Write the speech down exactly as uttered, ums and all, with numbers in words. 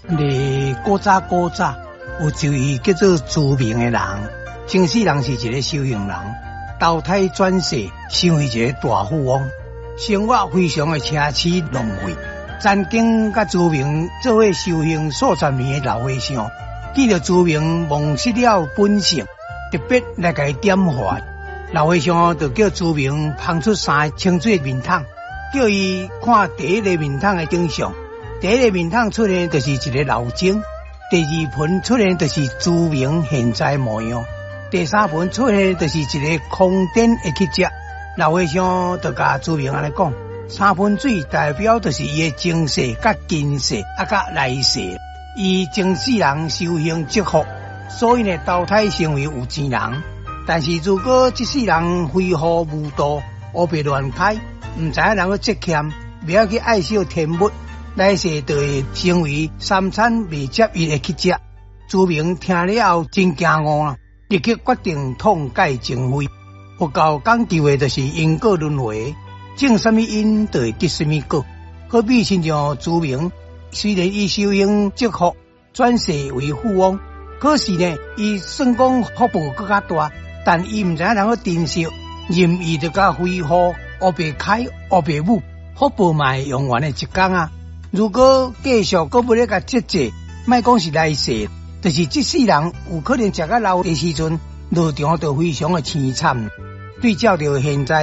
你古早古早有一位叫做朱明的人，前世人是一个修行人，投胎转世成为一个大富翁，生活非常的奢侈浪费。曾经甲朱明做伙修行数十年的老和尚，见到朱明忘失了本性，特别来甲伊点化。老和尚就叫朱明捧出三个清水面桶，叫伊看第一个面桶的景象。第一个面桶出现就是一个老精，第二盆出现就是朱明现在模样，第三盆出现就是一个空电的气质。老和尚就甲朱明安尼讲，三盆水代表就是伊的前世、甲今世、啊甲来世。伊前世人修行积福，所以呢投胎成为有钱人。但是如果这世人飞虎无道、胡白乱开，唔知影人去积欠，不要去爱惜天物，来世就会成为三餐未接伊的乞食。朱明听了后真惊愕啦，立刻决定痛改前非。佛教讲究的就是因果轮回，种什么因就会结什么果。好比亲像朱明，虽然伊修行积福，转世为富翁，可是呢，伊算讲福报更加大。但伊唔知影人去珍惜，任意就甲挥霍，黑白开，黑白舞，福报嘛会用完的一天啊！如果继续搁不咧甲节制，莫讲是来世，就是这世人有可能食到老的时阵，路上就非常的凄惨。对照着现在。